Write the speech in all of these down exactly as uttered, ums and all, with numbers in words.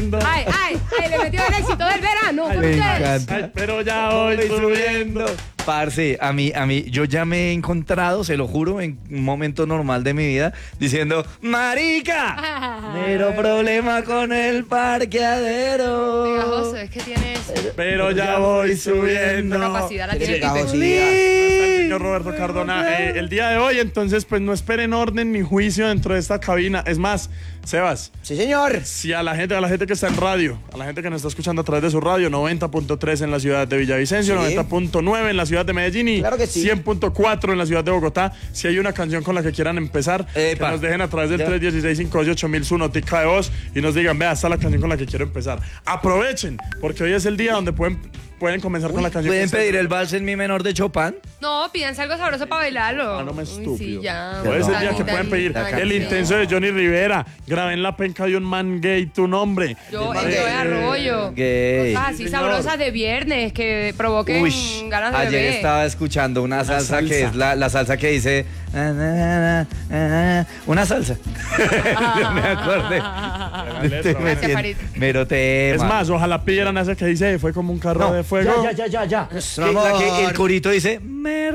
subiendo. Ay, ay, ay, le metió el éxito del verano con Me ustedes. encanta. Ay, pero ya voy subiendo. Parce, a mí, a mí, yo ya me he encontrado, se lo juro, en un momento normal de mi vida, diciendo, marica, mero problema con el parqueadero. Pegajoso, es que tienes Pero ya voy subiendo. la capacidad, la Tiene tiene Pipe. pegajosidad. Está el señor Roberto Cardona. Eh, el día de hoy, entonces, pues no esperen orden ni juicio dentro de esta cabina. Es más, Sebas, Sí, señor. si a la gente, a la gente que está en radio, a la gente que nos está escuchando a través de su radio, noventa punto tres en la ciudad de Villavicencio, Sí. noventa punto nueve en la ciudad de Medellín y Claro que sí. cien punto cuatro en la ciudad de Bogotá. Si hay una canción con la que quieran empezar, Epa. que nos dejen a través del Ya. tres uno seis, cinco ocho mil su notica de voz y nos digan, vea, esta es la canción con la que quiero empezar. Aprovechen, porque hoy es el día donde pueden, pueden comenzar con la canción. ¿Pueden que ustedes- pedir el vals en mi menor de Chopin? No, pídense algo sabroso para bailarlo. Ah, no me Uy, estúpido. sí, ya. Hoy es el día Dani, que pueden Dani, pedir Dani, el sí. intenso de Johnny Rivera. Grabé en la penca de un man gay tu nombre. Yo, Del el Joe man Arroyo. Gay. Cosas así Sí, señor. sabrosas de viernes que provoquen Uy, ganas de ayer beber. estaba escuchando una salsa, salsa. que es la, la salsa que dice na, na, na, na, na, una salsa. Me acordé. letra, Gracias, Farid. Mero tema. Es más, ojalá pidieran esa que dice, fue como un carro No, de fuego. Ya, ya, ya, ya. Nuestro Que- la que amor. el corito dice, me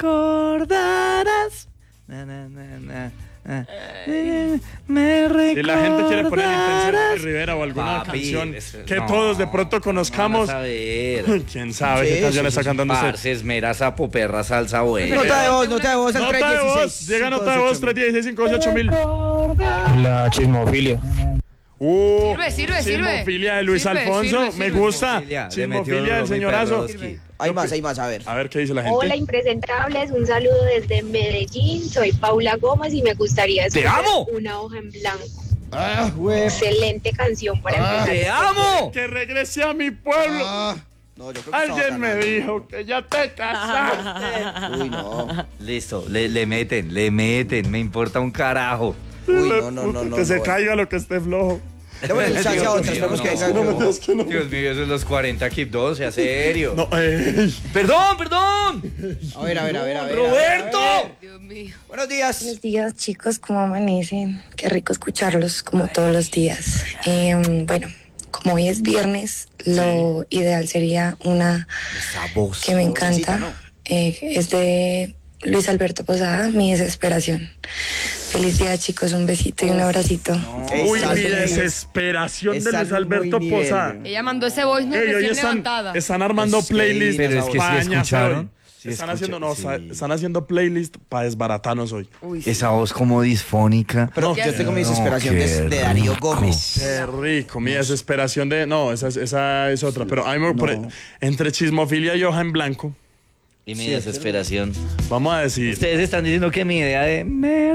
recordarás. Na, na, na, na, na. Eh, Me recordarás. Si la gente quiere poner el intenso de Johnny Rivera o alguna Papi, canción es- que no, todos de pronto conozcamos, Vamos a ver. quién sabe Sí, qué canción sí, está sí, cantando usted. Parce, esmera, sapo, perra, salsa, buena. Nota de voz, nota de voz al Nota de tres uno voz, seis, llega cinco nota de dos voz, ocho tres uno seis, cinco ocho mil. La chismofilia. Uh, Sirve, sirve, sirve. Chismofilia de Luis Sirve, Alfonso, sirve, me sirve. gusta. Chismofilia, le metió Chismofilia del mi señorazo. perroski. Hay más, hay más, a ver. A ver qué dice la gente. Hola impresentables, un saludo desde Medellín, soy Paula Gómez y me gustaría ¡Te escuchar amo! Una hoja en blanco. Ah, güey. Excelente canción para empezar. ¡Te amo! Que regrese a mi pueblo. Ah, no, yo creo que Alguien estaba me ganando. dijo que ya te casaste. Uy, no. Listo, le, le meten, le meten, me importa un carajo. Uy, no, no, no, no. que se no. caiga lo que esté flojo. Démosle el chance a Dios otra, mío, esperemos que no. venga. No me digas que no. Dios mío, eso es los cuarenta Keep dos, sea serio. No, eh. Perdón, perdón. A ver, a ver, a ver, a ver. Roberto. a ver. Dios mío. Buenos días. Buenos días, chicos, ¿cómo amanecen? Qué rico escucharlos como todos los días. Eh, bueno, como hoy es viernes, lo ideal sería una Esa voz. que me Vocecita, encanta. ¿no? Eh, es de Luis Alberto Posada, Mi Desesperación. Feliz día, chicos, un besito y un abracito. Uy, Esa mi es- desesperación de esa Luis es muy Alberto nivel. Posada. Ella mandó ese voice note Ey, hoy recién están, levantada. están armando Es que- playlists pero es que sí España, escucharon, hoy. sí están escucha- haciendo, no, sí. sa- están haciendo playlist para desbaratarnos hoy. Uy, sí. Esa voz como disfónica. Pero Ya yo tengo mi No, desesperación qué de, de Darío rico. Gómez. Qué rico, mi desesperación de... No, esa, es- esa es otra. Pero a mí me- por- entre chismofilia y hoja en blanco, Y mi desesperación. vamos a decir... Ustedes están diciendo que mi idea de me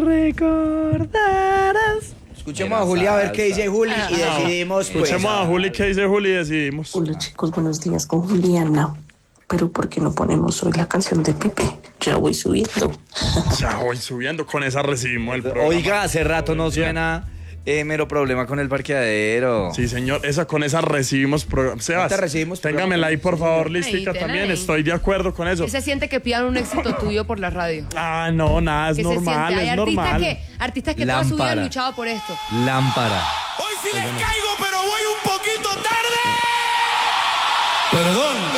recordarás. Escuchemos a Juli a ver qué dice Juli y decidimos, pues. Escuchemos a Juli qué dice Juli y decidimos. Hola chicos, buenos días con Juliana. Pero ¿por qué no ponemos hoy la canción de Pipe? Ya voy subiendo. Ya voy subiendo, con esa recibimos el programa. Oiga, hace rato no suena eh, mero problema con el parqueadero. Sí, señor, esa con esa recibimos programa. Sebas, te recibimos téngamela ahí, por favor, listica Ahí, tenla también. ahí. Estoy de acuerdo con eso. ¿Qué se siente que pidan un éxito tuyo por la radio? Ah, no, nada, es ¿Qué se normal, siente? Hay es artistas normal. que, artistas que toda su vida han Lámpara. luchado por esto. Lámpara. Hoy sí les caigo, pero voy un poquito tarde. Perdón.